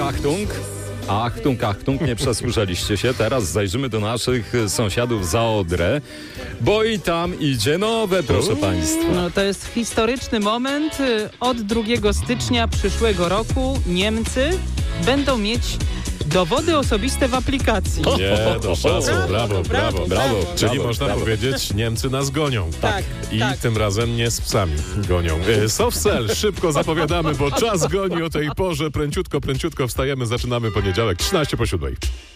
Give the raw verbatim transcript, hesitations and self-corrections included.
Achtung. Achtung, Achtung, nie przesłyszeliście się. Teraz zajrzymy do naszych sąsiadów za Odrę, bo i tam idzie nowe, proszę państwa. No, to jest historyczny moment. Od drugiego stycznia przyszłego roku Niemcy będą mieć dowody osobiste w aplikacji. Nie, do czasu, brawo, brawo, brawo. brawo. Czyli brawo, można brawo. powiedzieć, Niemcy nas gonią. Tak, I tak. tym razem nie z psami gonią. E, Softcell, szybko zapowiadamy, bo czas goni o tej porze. Pręciutko, pręciutko wstajemy, zaczynamy poniedziałek, trzynaście po siódmej.